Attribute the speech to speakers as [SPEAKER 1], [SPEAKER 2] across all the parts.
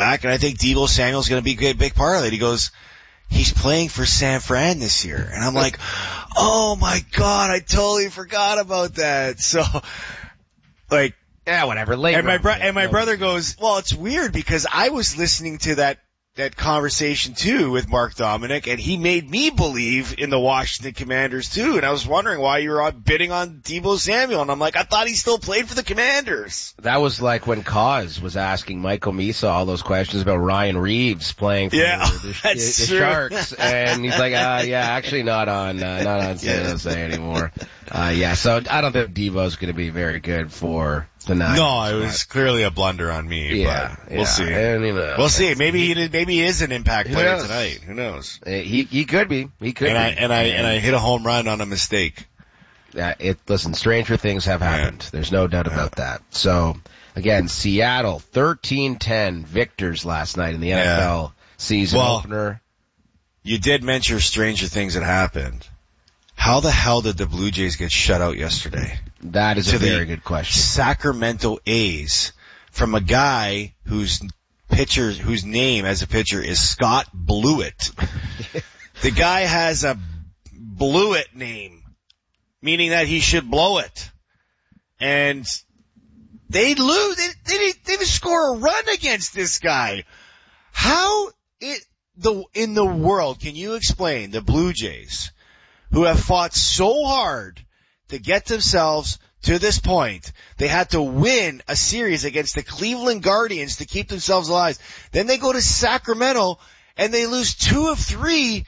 [SPEAKER 1] back, and I think Deebo Samuel's going to be a big part of it. He goes, he's playing for San Fran this year. And I'm like, oh my God, I totally forgot about that. So, like,
[SPEAKER 2] yeah, whatever.
[SPEAKER 1] And my brother goes, well, it's weird because I was listening to that conversation too with Mark Dominic, and he made me believe in the Washington Commanders too. And I was wondering why you were bidding on Deebo Samuel. And I'm like, I thought he still played for the Commanders.
[SPEAKER 2] That was like when Cause was asking Michael Misa all those questions about Ryan Reeves playing for the Sharks. And he's like, yeah, actually not on San Jose anymore. So I don't think Deebo's going to be very good for the Niners.
[SPEAKER 3] No, it was clearly a blunder on me, but we'll see.
[SPEAKER 2] And,
[SPEAKER 1] we'll see. Maybe he is an impact player tonight. Who knows?
[SPEAKER 2] He could be. He could be.
[SPEAKER 1] And I hit a home run on a mistake.
[SPEAKER 2] Listen, stranger things have happened. Yeah. There's no doubt about that. So, again, Seattle, 13-10 victors last night in the NFL season opener.
[SPEAKER 1] You did mention stranger things that happened. How the hell did the Blue Jays get shut out yesterday?
[SPEAKER 2] That is a very good question.
[SPEAKER 1] Sacramento A's from a guy whose name as a pitcher is Scott Blewett. The guy has a Blewett name, meaning that he should blow it. And they lose. They didn't score a run against this guy. How in the world can you explain the Blue Jays, who have fought so hard to get themselves to this point? They had to win a series against the Cleveland Guardians to keep themselves alive. Then they go to Sacramento and they lose 2 of 3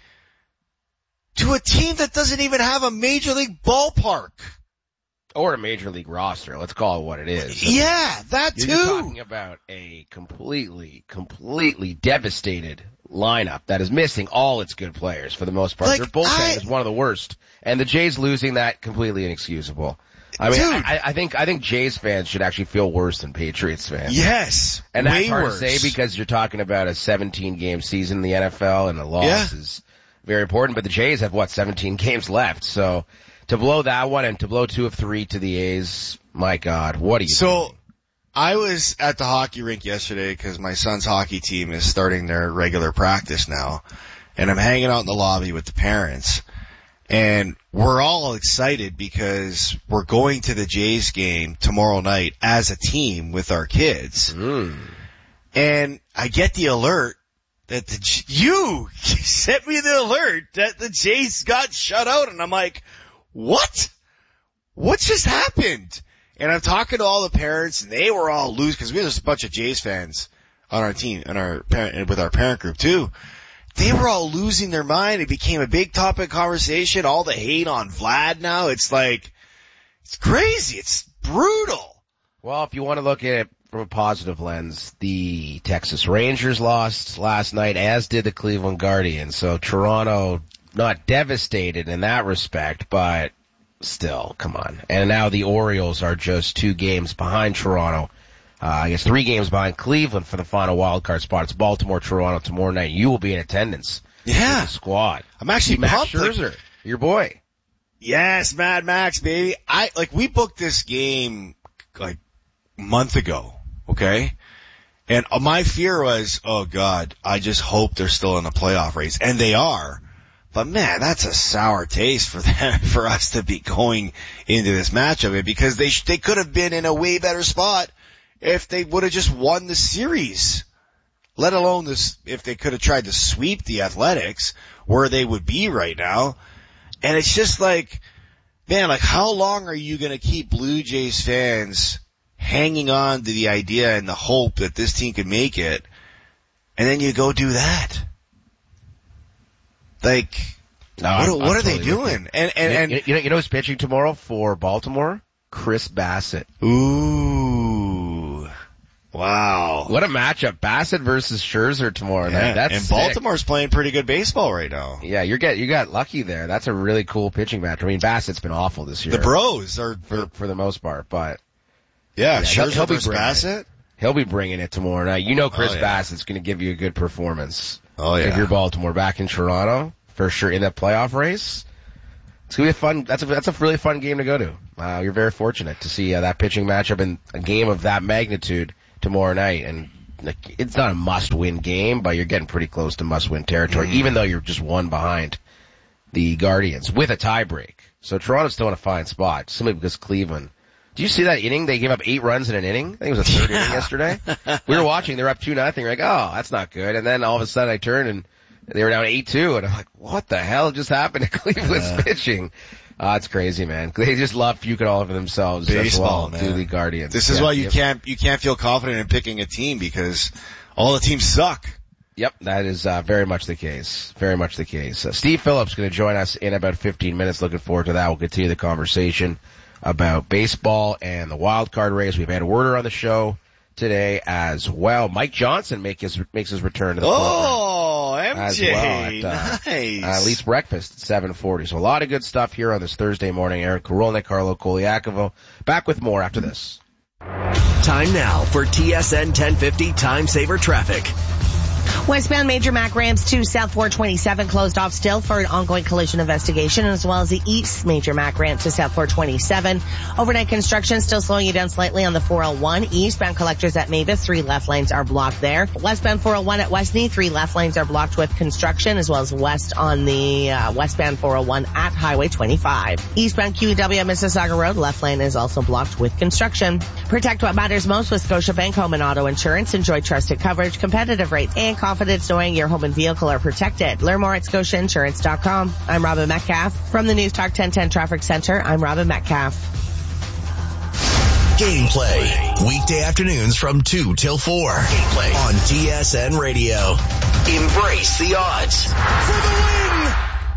[SPEAKER 1] to a team that doesn't even have a major league ballpark.
[SPEAKER 2] Or a major league roster. Let's call it what it is.
[SPEAKER 1] Yeah, that too.
[SPEAKER 2] You're talking about a completely devastated lineup that is missing all its good players for the most part. Their bullpen is one of the worst. And the Jays losing that, completely inexcusable. I mean, I think Jays fans should actually feel worse than Patriots fans.
[SPEAKER 1] Yes.
[SPEAKER 2] And that's hard to say because you're talking about a 17-game season in the NFL and a loss is very important. But the Jays have, 17 games left. So to blow that one and to blow 2 of 3 to the A's, my God, what are you doing?
[SPEAKER 1] I was at the hockey rink yesterday because my son's hockey team is starting their regular practice now. And I'm hanging out in the lobby with the parents. And we're all excited because we're going to the Jays game tomorrow night as a team with our kids. And I get the alert that you sent me the alert that the Jays got shut out. And I'm like, what? What just happened? And I'm talking to all the parents, and they were all losing because we have a bunch of Jays fans on our team and with our parent group too. They were all losing their mind. It became a big topic of conversation. All the hate on Vlad now. It's like, it's crazy. It's brutal.
[SPEAKER 2] Well, if you want to look at it from a positive lens, the Texas Rangers lost last night, as did the Cleveland Guardians. So Toronto not devastated in that respect, but still, come on. And now the Orioles are just 2 games behind Toronto. I guess 3 games behind Cleveland for the final wild card spot. It's Baltimore, Toronto tomorrow night. You will be in attendance.
[SPEAKER 1] Yeah.
[SPEAKER 2] With the squad.
[SPEAKER 1] I'm actually
[SPEAKER 2] pumped. Max Scherzer, your boy.
[SPEAKER 1] Yes, Mad Max, baby. We booked this game a month ago, okay? And my fear was, oh God, I just hope they're still in the playoff race. And they are. But man, that's a sour taste for them, for us to be going into this matchup because they could have been in a way better spot if they would have just won the series, let alone if they could have tried to sweep the Athletics where they would be right now. And it's just like, man, how long are you going to keep Blue Jays fans hanging on to the idea and the hope that this team could make it? And then you go do that. What are they doing? And
[SPEAKER 2] you know who's pitching tomorrow for Baltimore? Chris Bassett.
[SPEAKER 1] Ooh. Wow.
[SPEAKER 2] What a matchup. Bassett versus Scherzer tomorrow night. That's
[SPEAKER 1] and
[SPEAKER 2] sick.
[SPEAKER 1] Baltimore's playing pretty good baseball right now.
[SPEAKER 2] Yeah, you got lucky there. That's a really cool pitching match. I mean, Bassett's been awful this year.
[SPEAKER 1] The Bros are
[SPEAKER 2] for the most part, but
[SPEAKER 1] Scherzer versus Bassett.
[SPEAKER 2] He'll be bringing it tomorrow night. You know Chris Bassett's going to give you a good performance.
[SPEAKER 1] Oh yeah.
[SPEAKER 2] If you're Baltimore back in Toronto for sure in that playoff race. It's going to be fun. That's a really fun game to go to. You're very fortunate to see that pitching matchup in a game of that magnitude tomorrow night. And it's not a must-win game, but you're getting pretty close to must-win territory, even though you're just one behind the Guardians with a tiebreak. So Toronto's still in a fine spot, simply because Cleveland. Do you see that inning? They gave up 8 runs in an inning. I think it was a third inning yesterday. We were watching. They were up 2-0. We're like, oh, that's not good. And then all of a sudden I turned and they were down 8-2. And I'm like, what the hell just happened to Cleveland's pitching? It's crazy, man. They just love puking all over themselves.
[SPEAKER 1] Baseball,
[SPEAKER 2] as well,
[SPEAKER 1] man.
[SPEAKER 2] The Guardians.
[SPEAKER 1] This is why you can't feel confident in picking a team, because all the teams suck.
[SPEAKER 2] Yep, that is very much the case. Very much the case. Steve Phillips going to join us in about 15 minutes. Looking forward to that. We'll continue the conversation about baseball and the wild card race. We've had Werder on the show today as well. Mike Johnson makes his return to the program.
[SPEAKER 1] Oh, MJ.
[SPEAKER 2] Nice.
[SPEAKER 1] At
[SPEAKER 2] least breakfast at 7:40. So a lot of good stuff here on this Thursday morning. Aaron Korolnik, Carlo Koliakovo. Back with more after this.
[SPEAKER 4] Time now for TSN 1050 Time Saver Traffic.
[SPEAKER 5] Westbound Major Mac ramps to South 427 closed off still for an ongoing collision investigation, as well as the East Major Mac ramp to South 427. Overnight construction still slowing you down slightly on the 401. Eastbound collectors at Mavis, 3 left lanes are blocked there. Westbound 401 at Westney, 3 left lanes are blocked with construction, as well as west on the westbound 401 at Highway 25. Eastbound QEW at Mississauga Road, left lane is also blocked with construction. Protect what matters most with Scotiabank Home and Auto Insurance. Enjoy trusted coverage, competitive rates, and confidence knowing your home and vehicle are protected. Learn more at scotiainsurance.com. I'm Robin Metcalf. From the News Talk 1010 Traffic Center, I'm Robin Metcalf.
[SPEAKER 4] Gameplay. Weekday afternoons from 2 till 4. Gameplay on TSN Radio. Embrace the odds. For the win!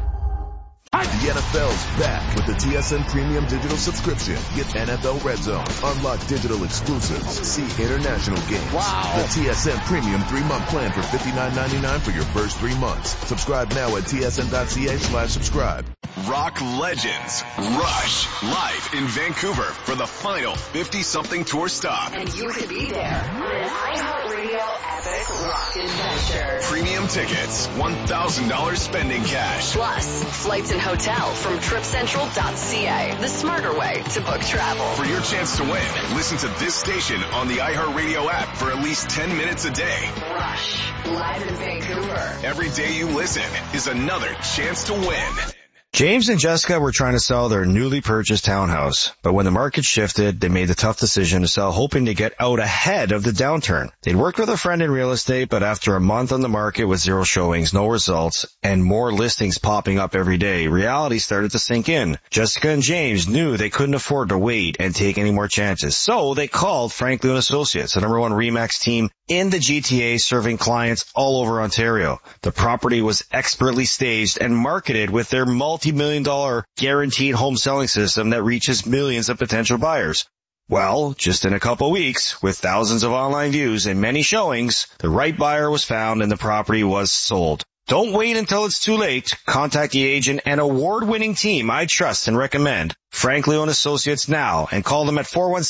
[SPEAKER 6] The NFL's back with the TSN Premium Digital subscription. Get NFL Red Zone, unlock digital exclusives, see international games. Wow. The TSN Premium 3-month plan for $59.99 for your first 3 months. Subscribe now at tsn.ca/subscribe.
[SPEAKER 7] Rock legends Rush live in Vancouver for the final 50-something tour stop.
[SPEAKER 8] And you could be there on an iHeartRadio epic rock adventure.
[SPEAKER 7] Premium tickets, $1,000 spending cash.
[SPEAKER 8] Plus, flights and hotel from TripCentral.ca. The smarter way to book travel.
[SPEAKER 7] For your chance to win, listen to this station on the iHeartRadio app for at least 10 minutes a day.
[SPEAKER 8] Rush, live in Vancouver.
[SPEAKER 7] Every day you listen is another chance to win.
[SPEAKER 9] James and Jessica were trying to sell their newly purchased townhouse, but when the market shifted, they made the tough decision to sell, hoping to get out ahead of the downturn. They'd worked with a friend in real estate, but after a month on the market with 0 showings, no results, and more listings popping up every day, reality started to sink in. Jessica and James knew they couldn't afford to wait and take any more chances, so they called Franklin Associates, the #1 RE/MAX team in the GTA, serving clients all over Ontario. The property was expertly staged and marketed with their multi-million-dollar guaranteed home selling system that reaches millions of potential buyers. Well, just in a couple weeks, with thousands of online views and many showings, the right buyer was found and the property was sold. Don't wait until it's too late. Contact the agent and award-winning team I trust and recommend, Franklin Associates, now, and call them at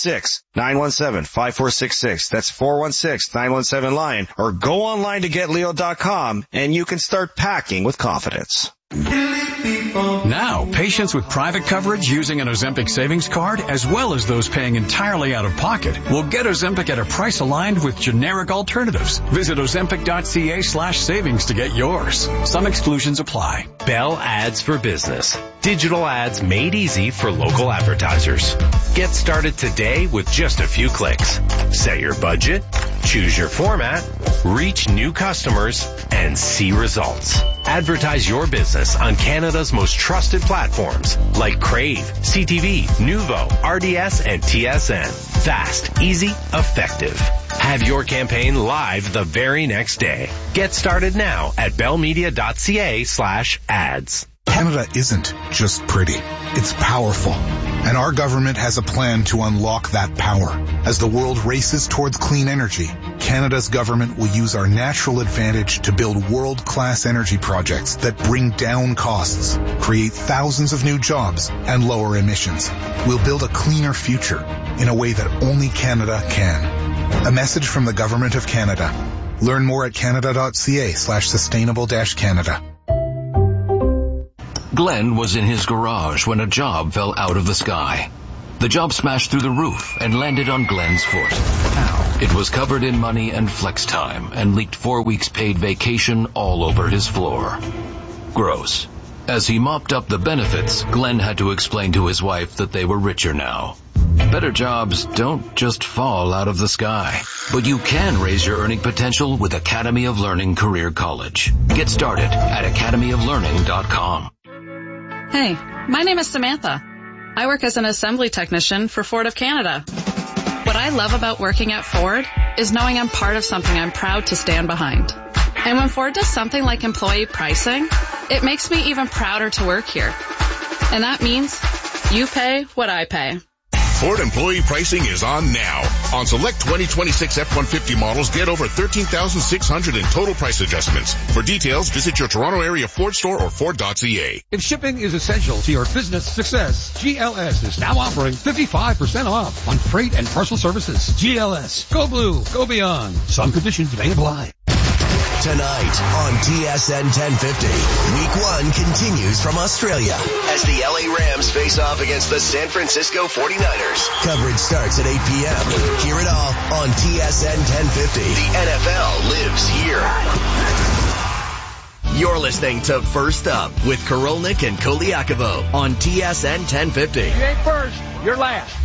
[SPEAKER 9] 416-917-5466. That's 416-917-LION, or go online to GetLeo.com and you can start packing with confidence.
[SPEAKER 10] Now, patients with private coverage using an Ozempic savings card, as well as those paying entirely out of pocket, will get Ozempic at a price aligned with generic alternatives. Visit Ozempic.ca/savings to get yours. Some exclusions apply.
[SPEAKER 11] Bell Ads for Business. Digital ads made easy for local advertisers. Get started today with just a few clicks. Set your budget, choose your format, reach new customers, and see results. Advertise your business on Canada's most trusted platforms like Crave, CTV, Nuvo, RDS, and TSN. Fast, easy, effective. Have your campaign live the very next day. Get started now at bellmedia.ca/ads.
[SPEAKER 12] Canada isn't just pretty. It's powerful. And our government has a plan to unlock that power. As the world races towards clean energy, Canada's government will use our natural advantage to build world-class energy projects that bring down costs, create thousands of new jobs, and lower emissions. We'll build a cleaner future in a way that only Canada can. A message from the Government of Canada. Learn more at canada.ca/sustainable-Canada.
[SPEAKER 13] Glenn was in his garage when a job fell out of the sky. The job smashed through the roof and landed on Glenn's foot. Now, It was covered in money and flex time and leaked 4 weeks paid vacation all over his floor. Gross. As he mopped up the benefits, Glenn had to explain to his wife that they were richer now. Better jobs don't just fall out of the sky, but you can raise your earning potential with Academy of Learning Career College. Get started at academyoflearning.com.
[SPEAKER 14] Hey, my name is Samantha. I work as an assembly technician for Ford of Canada. What I love about working at Ford is knowing I'm part of something I'm proud to stand behind. And when Ford does something like employee pricing, it makes me even prouder to work here. And that means you pay what I pay.
[SPEAKER 15] Ford employee pricing is on now. On select 2026 F-150 models, get over $13,600 in total price adjustments. For details, visit your Toronto area Ford store or Ford.ca.
[SPEAKER 16] If shipping is essential to your business success, GLS is now offering 55% off on freight and parcel services. GLS. Go blue. Go beyond. Some conditions may apply.
[SPEAKER 4] Tonight on TSN 1050, Week 1 continues from Australia as the LA Rams face off against the San Francisco 49ers. Coverage starts at 8 p.m. Hear it all on TSN 1050. The NFL lives here. You're listening to First Up with Korolnik and Koliakovo on TSN 1050.
[SPEAKER 16] You ain't first, you're last.